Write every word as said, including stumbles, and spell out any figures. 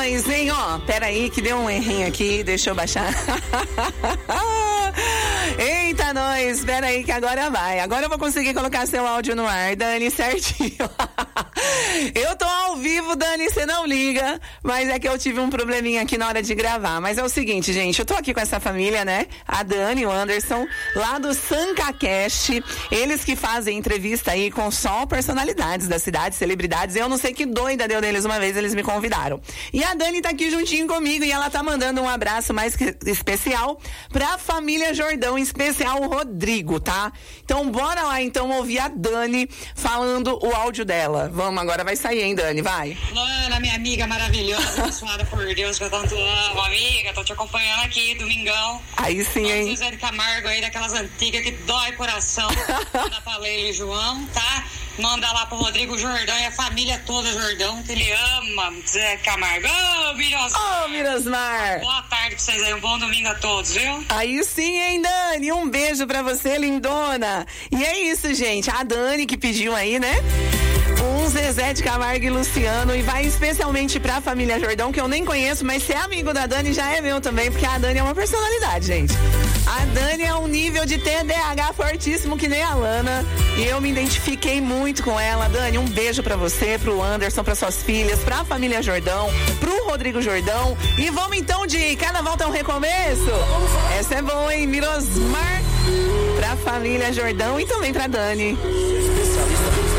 nós, hein? Ó, peraí que deu um errinho aqui, deixa eu baixar. Eita, nós, peraí que agora vai. Agora eu vou conseguir colocar seu áudio no ar, Dani, certinho. Eu tô ao vivo, Dani, você não liga, mas é que eu tive um probleminha aqui na hora de gravar. Mas é o seguinte, gente, eu tô aqui com essa família, né? A Dani, o Anderson, lá do SancaCast. Eles que fazem entrevista aí com só personalidades da cidade, celebridades. Eu não sei que doida deu deles uma vez, eles me convidaram. E a Dani tá aqui juntinho comigo e ela tá mandando um abraço mais que especial pra família Jordão, em especial o Rodrigo, tá? Então bora lá então ouvir a Dani falando o áudio dela. Vamos, agora vai sair, hein, Dani? Vai. Luana, minha amiga maravilhosa, abençoada por Deus, que eu tanto amo, amiga. Tô te acompanhando aqui, domingão. Aí sim, hein? José de Camargo aí, daquelas antigas que dói o coração. Manda pra Leila e João, tá? Manda lá pro Rodrigo Jordão e a família toda Jordão, que ele ama Zé Camargo. Ô, oh, Mirosmar! Ô, oh, Mirosmar! Boa tarde pra vocês aí, um bom domingo a todos, viu? Aí sim, hein, Dani? Um beijo pra você, lindona! E é isso, gente. A Dani que pediu aí, né? Um Zezé de Camargo e Luciano, e vai especialmente pra família Jordão, que eu nem conheço, mas se é amigo da Dani já é meu também, porque a Dani é uma personalidade, gente. A Dani é um nível de T D A H fortíssimo que nem a Lana, e eu me identifiquei muito com ela. Dani, um beijo pra você, pro Anderson, pra suas filhas, pra família Jordão, pro Rodrigo Jordão, e vamos então de Cada Volta é um Recomeço. Essa é boa, hein? Mirosmar pra família Jordão e também pra Dani.